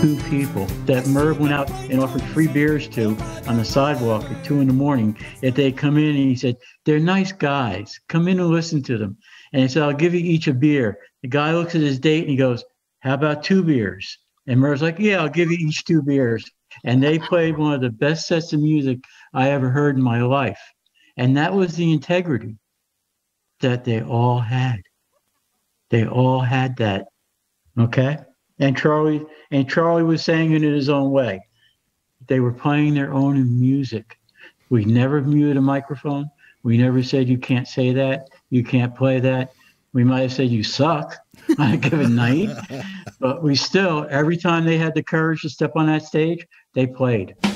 two people that Merv went out and offered free beers to on the sidewalk at 2 a.m. If they come in, and he said, they're nice guys. Come in and listen to them. And he said, I'll give you each a beer. The guy looks at his date and he goes, how about 2 beers? And Merv's like, yeah, I'll give you each 2 beers. And they played one of the best sets of music I ever heard in my life. And that was the integrity that they all had. They all had that. Okay? And Charlie was saying it in his own way. They were playing their own music. We never muted a microphone. We never said you can't say that, you can't play that. We might have said you suck on a given night, but we still, every time they had the courage to step on that stage, they played.